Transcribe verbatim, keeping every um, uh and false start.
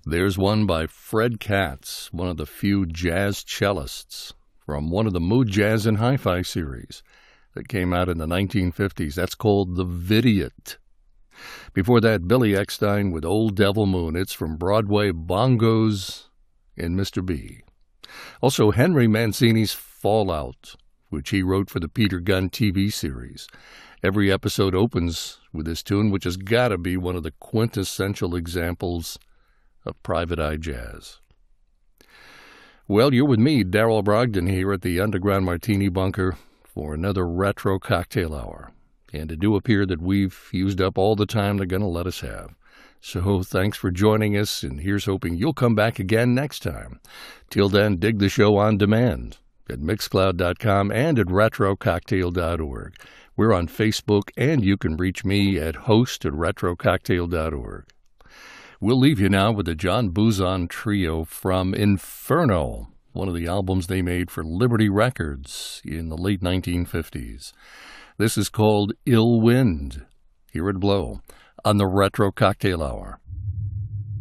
There's one by Fred Katz, one of the few jazz cellists from one of the Mood Jazz and Hi-Fi series that came out in the nineteen fifties. That's called The Vidiot. Before that, Billy Eckstine with Old Devil Moon. It's from Broadway, Bongos and Mister B. Also, Henry Mancini's Fallout, which he wrote for the Peter Gunn T V series. Every episode opens with this tune, which has got to be one of the quintessential examples of private eye jazz. Well, you're with me, Darrell Brogdon, here at the Underground Martini Bunker for another Retro Cocktail Hour. And it do appear that we've used up all the time they're going to let us have. So thanks for joining us, and here's hoping you'll come back again next time. Till then, dig the show on demand at mixcloud dot com and at retro cocktail dot org. We're on Facebook, and you can reach me at host at retro cocktail dot org. We'll leave you now with the John Buzan Trio from Inferno, one of the albums they made for Liberty Records in the late nineteen fifties. This is called Ill Wind. Hear it blow on the Retro Cocktail Hour.